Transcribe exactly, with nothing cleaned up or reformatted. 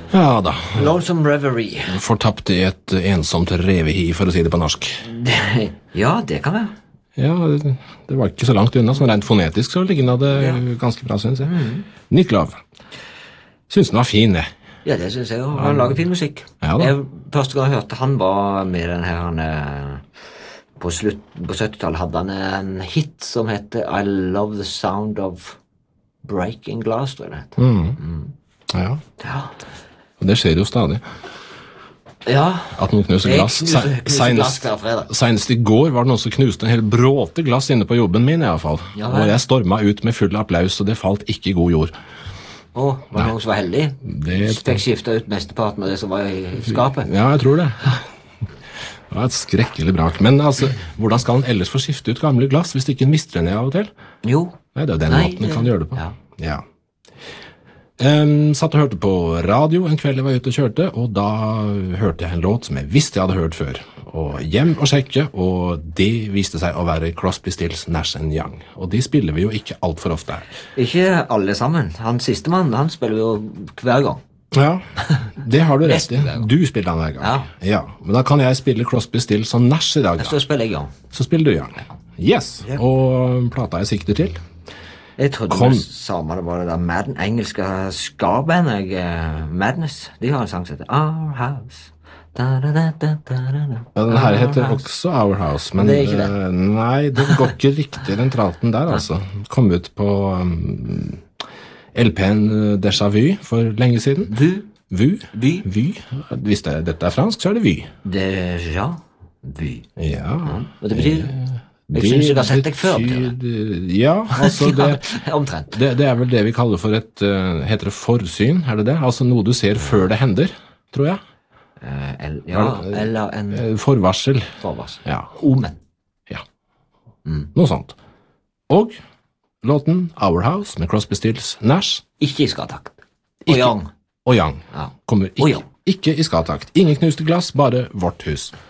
Ja da. Lonesome Reverie. Fortapt i et ensomt revehi, for å si det på norsk. Det, ja, det kan være. Ja, det, det var ikke så langt unna, sånn rent fonetisk så ligner det ja. ganske bra, synes jeg. Mm. Niklov. Synes den var fin, det. Ja, det synes jeg, og han lager fin musikk. Ja da. Jeg, første gang jeg hørte han var med den her, han, på, slutt, på syttitallet hadde han en hit som heter I Love the Sound of Breaking Glass, tror jeg det heter. Mm. Mm. Ja. Ja. Og det skjer jo stadig. Ja. At noen knuser glass. Knuser, knuser glass hver fredag. Senest i går var det noen som knuste en hel bråte glass inne på jobben min i hvert fall. Ja, og jeg stormet ut med full applaus, og det falt ikke i god jord. Åh, var det noen som var heldig? Det... Fikk skiftet ut mesteparten av det som var i skapet? Ja, jeg tror det. Det var et skrekkelig brak. Men altså, hvordan skal han ellers få skifte ut gamle glass hvis ikke han mister den av og til? Jo. Nei, det er jo den Nei, måten han kan gjøre det på. Ja. Ja. Um, satt og hørte på radio en kveld jeg var ute og kjørte, og da hørte jeg en låt som jeg visste jeg hadde hørt før. Og hjem og sjekke, og det viste seg å være Crosby, Stills, Nash and Young. Og de spiller vi jo ikke alt for ofte her. Ikke alle sammen. Han siste mann, han spiller vi jo hver gang. Ja, det har du rett i. Du spiller han hver gang. Ja. Ja. Men da kan jeg spille Crosby, Stills og Nash i dag. Da. Så spiller jeg Young. Så spiller du Young. Yes, ja. Og plata jeg sikter til. Jeg trodde Kom. det samme det var det der Madden, engelske ska-bandet, uh, Madness. De har en sang som heter Our House. Da, da, da, da, da, da. Ja, den her heter Our også Our House, men det er ikke det. Uh, nei, det går ikke riktig den traten der, altså. Kom ut på um, L P-en Déjà Vu for lenge siden. Vu. Vu. Vy. Vy. Hvis det, dette er fransk, så er det Vy. Déjà Vu. Ja. ja. Og det betyr... Jeg synes jeg har sett deg før. Ja, altså det, omtrent. Det, det er vel det vi kaller for et, uh, heter det forsyn, er det det? Altså noe du ser før det hender, tror jeg. Uh, el, ja, eller en... Forvarsel. Forvarsel. Ja. Omen. Ja, mm. Noe sånt. Og låten Our House med Crosby, Stills, Nash. Ikke i skatakt. Og Young. Og Young. Ja. Kommer ikke, ikke i skatakt. Ingen knuste glass, bare vårt hus.